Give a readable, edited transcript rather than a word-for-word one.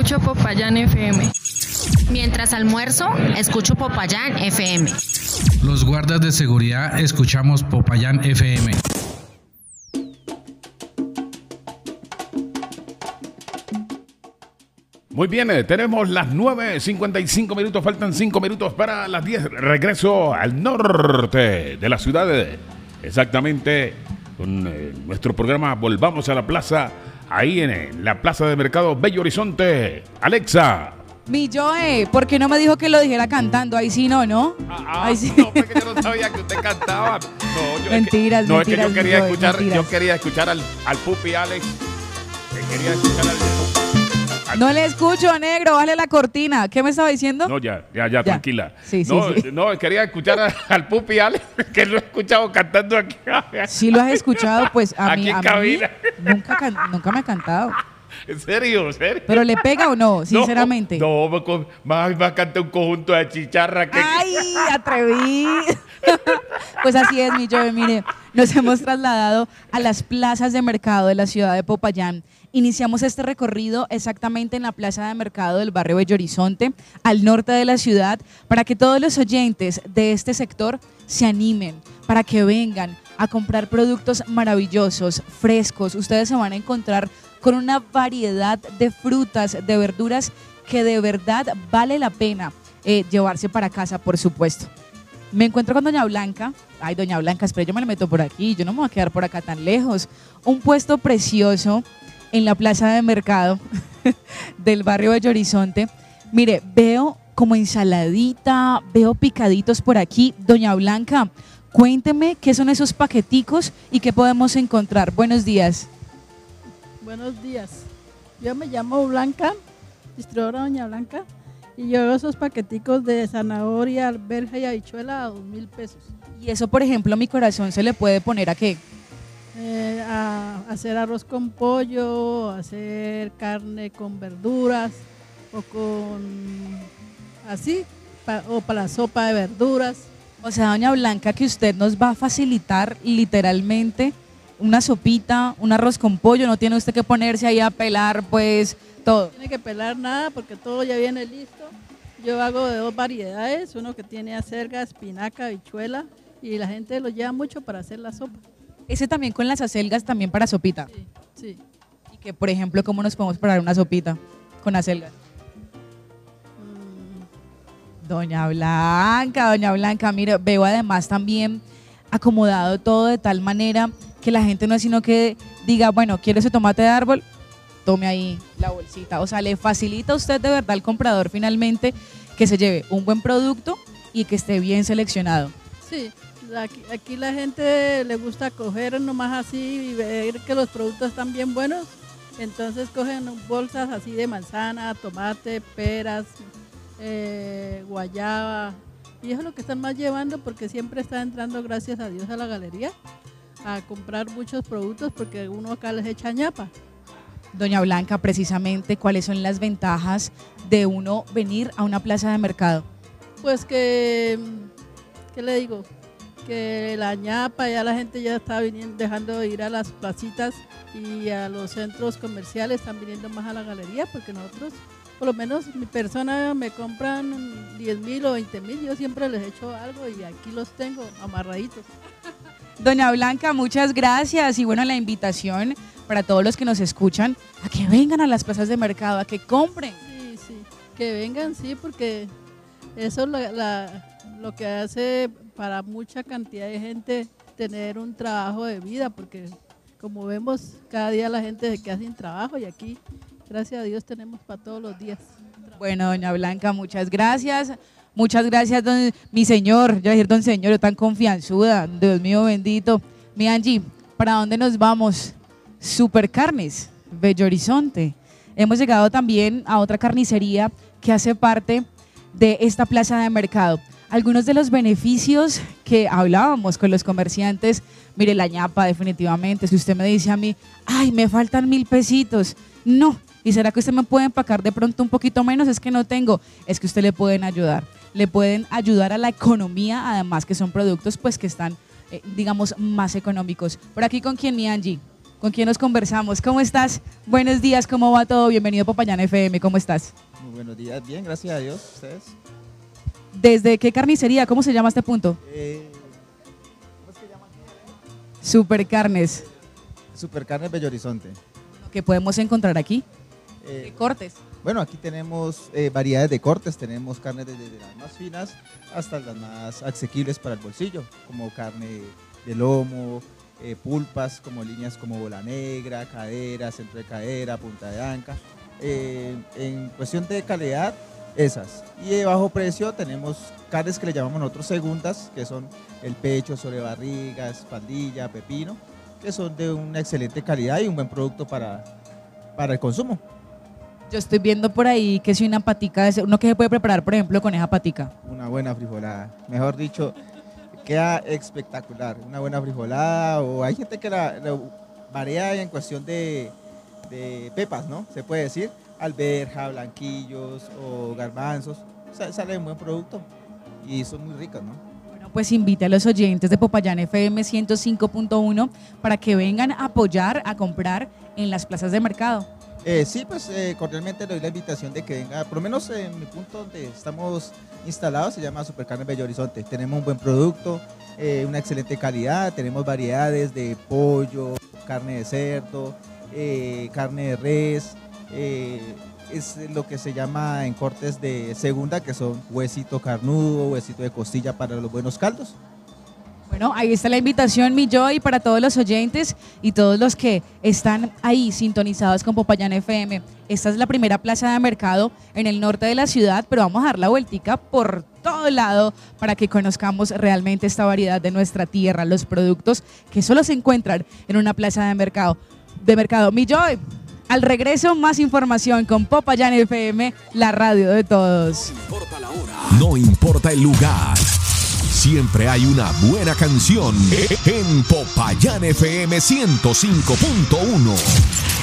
escucho Popayán FM. Mientras almuerzo, escucho Popayán FM. Los guardas de seguridad escuchamos Popayán FM. Muy bien, tenemos las 9:55 minutos, faltan 5 minutos para las 10. Regreso al norte de la ciudad, exactamente con nuestro programa Volvamos a la Plaza, ahí en la Plaza de Mercado Bello Horizonte. Alexa. Mi Joe, ¿por qué no me dijo que lo dijera cantando? Ahí sí no, ¿no? Ahí sí. No, porque yo no sabía que usted cantaba. No, mentiras, no, mentiras. Es que yo quería Joe, escuchar, mentiras. yo quería escuchar al Pupi Alex. Quería escuchar al no le escucho, negro, bájale la cortina. ¿Qué me estaba diciendo? No, ya, tranquila. Sí, no, sí. No, quería escuchar al Pupi Alex, que lo he escuchado cantando aquí. Sí lo has escuchado, pues a Aquí mí, en a mí cabina. nunca me ha cantado. ¿En serio? ¿Pero le pega o no, sinceramente? No, más va a cantar un conjunto de chicharra que... ¡Ay, atreví! Pues así es, mi Joe, mire, nos hemos trasladado a las plazas de mercado de la ciudad de Popayán. Iniciamos este recorrido exactamente en la plaza de mercado del barrio Bello Horizonte, al norte de la ciudad, para que todos los oyentes de este sector se animen, para que vengan a comprar productos maravillosos, frescos. Ustedes se van a encontrar con una variedad de frutas, de verduras que de verdad vale la pena llevarse para casa, por supuesto. Me encuentro con doña Blanca. Ay, doña Blanca, espera, yo me la meto por aquí, yo no me voy a quedar por acá tan lejos. Un puesto precioso en la plaza de mercado del barrio Bello Horizonte. Mire, veo como ensaladita, veo picaditos por aquí. Doña Blanca, cuénteme qué son esos paqueticos y qué podemos encontrar. Buenos días. Buenos días. Yo me llamo Blanca, distribuidora Doña Blanca, y yo veo esos paqueticos de zanahoria, alberja y habichuela a 2.000 pesos. Y eso, por ejemplo, mi corazón se le puede poner ¿a qué? A hacer arroz con pollo, hacer carne con verduras o o para la sopa de verduras. O sea, doña Blanca, que usted nos va a facilitar literalmente una sopita, un arroz con pollo, no tiene usted que ponerse ahí a pelar pues todo. No tiene que pelar nada porque todo ya viene listo. Yo hago de 2 variedades, uno que tiene acelga, espinaca, habichuela, y la gente lo lleva mucho para hacer la sopa. Ese también con las acelgas, también para sopita. Sí, sí. Y que, por ejemplo, ¿cómo nos podemos preparar una sopita con acelgas? Doña Blanca, mire, veo además también acomodado todo de tal manera que la gente no es sino que diga, bueno, ¿quiere ese tomate de árbol? Tome ahí la bolsita. O sea, le facilita a usted de verdad al comprador finalmente que se lleve un buen producto y que esté bien seleccionado. Sí. Aquí la gente le gusta coger nomás así y ver que los productos están bien buenos, entonces cogen bolsas así de manzana, tomate, peras, guayaba, y eso es lo que están más llevando porque siempre está entrando, gracias a Dios, a la galería a comprar muchos productos porque uno acá les echa ñapa. Doña Blanca, precisamente, ¿cuáles son las ventajas de uno venir a una plaza de mercado? Pues ¿qué le digo? Que la ñapa, ya la gente ya está dejando de ir a las placitas y a los centros comerciales, están viniendo más a la galería porque nosotros, por lo menos mi persona me compran 10.000 o 20.000, yo siempre les echo algo y aquí los tengo amarraditos. Doña Blanca, muchas gracias y bueno, la invitación para todos los que nos escuchan a que vengan a las plazas de mercado, a que compren. Sí, que vengan, sí, porque eso es lo que hace para mucha cantidad de gente tener un trabajo de vida, porque como vemos, cada día la gente se queda sin trabajo y aquí, gracias a Dios, tenemos para todos los días. Bueno, doña Blanca, muchas gracias. Muchas gracias, mi señor. Yo voy a decir don señor, yo tan confianzuda. Dios mío bendito. Mi Angie, ¿para dónde nos vamos? Supercarnes, Bello Horizonte. Hemos llegado también a otra carnicería que hace parte de esta plaza de mercado. Algunos de los beneficios que hablábamos con los comerciantes, mire, la ñapa definitivamente, si usted me dice a mí, ay, me faltan 1.000 pesitos, no, ¿y será que usted me puede empacar de pronto un poquito menos? Es que no tengo, es que usted le pueden ayudar a la economía, además que son productos pues que están, digamos, más económicos. Por aquí con quién, mi Angie. con quien nos conversamos. ¿Cómo estás? Buenos días, ¿cómo va todo? Bienvenido a Popayán FM, ¿cómo estás? Muy buenos días, bien, gracias a Dios. ¿Ustedes? ¿Desde qué carnicería? ¿Cómo se llama este punto? ¿Cómo es que llaman? Supercarnes. Supercarnes Bello Horizonte. ¿Qué podemos encontrar aquí? ¿Qué cortes? Bueno, aquí tenemos variedades de cortes, tenemos carnes desde las más finas hasta las más asequibles para el bolsillo, como carne de lomo, pulpas, como líneas como bola negra, cadera, centro de cadera, punta de anca. En cuestión de calidad, esas. Y de bajo precio tenemos carnes que le llamamos nosotros segundas, que son el pecho, sobrebarriga, espaldilla, pepino, que son de una excelente calidad y un buen producto para el consumo. Yo estoy viendo por ahí que si una patica, uno que se puede preparar, por ejemplo, con esa patica. Una buena frijolada, mejor dicho, queda espectacular. Una buena frijolada, o hay gente que la varía en cuestión de pepas, ¿no? Se puede decir, alberja, blanquillos o garbanzos. Sale un buen producto y son muy ricas, ¿no? Bueno, pues invite a los oyentes de Popayán FM 105.1 para que vengan a apoyar, a comprar en las plazas de mercado. Sí, pues cordialmente le doy la invitación de que venga, por lo menos en mi punto donde estamos instalados, se llama Supercarnes Bello Horizonte. Tenemos un buen producto, una excelente calidad, tenemos variedades de pollo, carne de cerdo, carne de res, es lo que se llama en cortes de segunda, que son huesito carnudo, huesito de costilla para los buenos caldos. Bueno, ahí está la invitación, mi Joy, para todos los oyentes y todos los que están ahí sintonizados con Popayán FM. Esta es la primera plaza de mercado en el norte de la ciudad, pero vamos a dar la vueltica por todo lado para que conozcamos realmente esta variedad de nuestra tierra, los productos que solo se encuentran en una plaza de mercado. Mi Joy, al regreso más información con Popayán FM, la radio de todos. No importa la hora, no importa el lugar. Siempre hay una buena canción en Popayán FM 105.1.